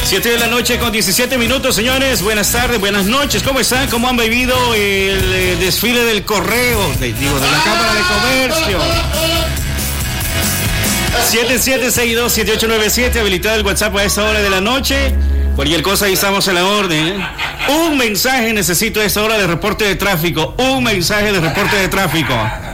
7 de la noche con 17 minutos, señores. Buenas tardes, buenas noches. ¿Cómo están? ¿Cómo han vivido el desfile del correo? De la Cámara de Comercio. 77627897, habilitado el WhatsApp a esta hora de la noche. Cualquier cosa, ahí estamos a la orden. Un mensaje necesito a esta hora de reporte de tráfico. Un mensaje de reporte de tráfico.